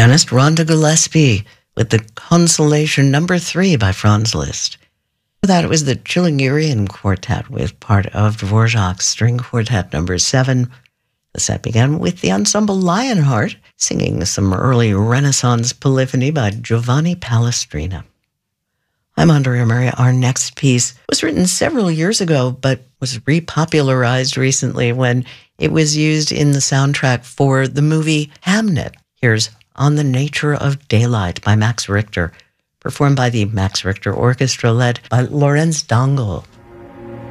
Pianist Rhonda Gillespie with the Consolation Number 3 by Franz Liszt. Before that, it was the Chilingirian Quartet with part of Dvorak's String Quartet Number 7. The set began with the ensemble Lionheart singing some early Renaissance polyphony by Giovanni Palestrina. I'm Andrea Maria. Our next piece was written several years ago, but was repopularized recently when it was used in the soundtrack for the movie Hamnet. Here's On the Nature of Daylight by Max Richter, performed by the Max Richter Orchestra led by Lorenz Dangel.